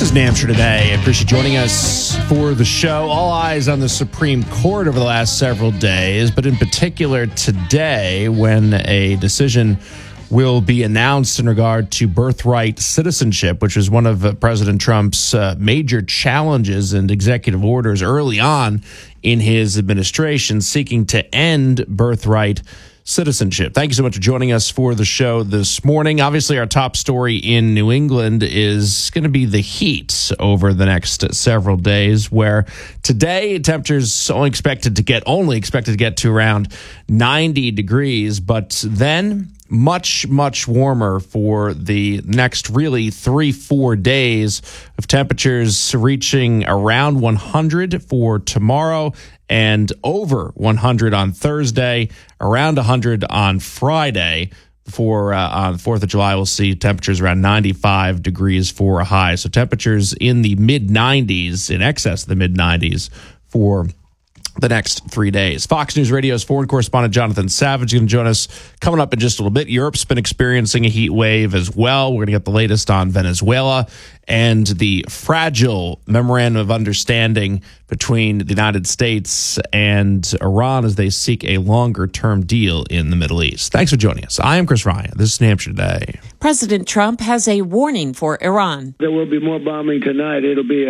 is New Hampshire Today. I appreciate you joining us for the show. All eyes on the Supreme Court over the last several days, but in particular today when a decision will be announced in regard to birthright citizenship, which was one of President Trump's major challenges and executive orders early on in his administration, seeking to end birthright citizenship. Thank you so much for joining us for the show this morning. Obviously, our top story in New England is going to be the heat over the next several days, where today temperatures only expected to get to around 90 degrees, but then much warmer for the next really 3-4 days, of temperatures reaching around 100 for tomorrow and over 100 on Thursday, around 100 on Friday. For on the 4th of July, we'll see temperatures around 95 degrees for a high. So temperatures in the mid-90s, in excess of the mid-90s for the next 3 days. Fox News Radio's foreign correspondent Jonathan Savage is going to join us coming up in just a little bit. Europe's been experiencing a heat wave as well. We're going to get the latest on Venezuela and the fragile memorandum of understanding between the United States and Iran as they seek a longer-term deal in the Middle East. Thanks for joining us. I am Chris Ryan. This is New Hampshire Today. President Trump has a warning for Iran. There will be more bombing tonight. It'll be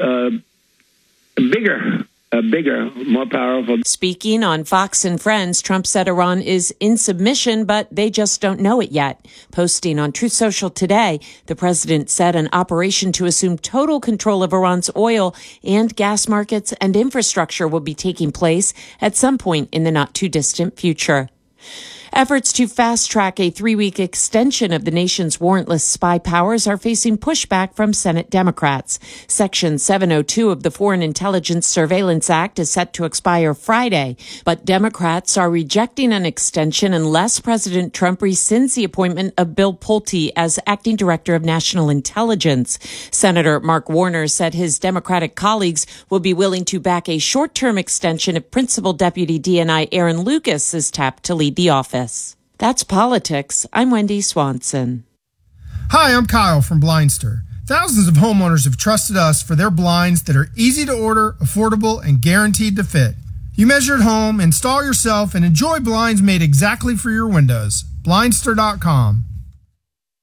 bigger, more powerful. Speaking on Fox and Friends, Trump said Iran is in submission, but they just don't know it yet. Posting on Truth Social today, the president said an operation to assume total control of Iran's oil and gas markets and infrastructure will be taking place at some point in the not-too-distant future. Efforts to fast-track a 3-week extension of the nation's warrantless spy powers are facing pushback from Senate Democrats. Section 702 of the Foreign Intelligence Surveillance Act is set to expire Friday, but Democrats are rejecting an extension unless President Trump rescinds the appointment of Bill Pulte as acting director of national intelligence. Senator Mark Warner said his Democratic colleagues will be willing to back a short-term extension if Principal Deputy DNI Aaron Lucas is tapped to lead the office. That's politics. I'm Wendy Swanson. Hi, I'm Kyle from Blindster. Thousands of homeowners have trusted us for their blinds that are easy to order, affordable, and guaranteed to fit. You measure at home, install yourself, and enjoy blinds made exactly for your windows. Blindster.com.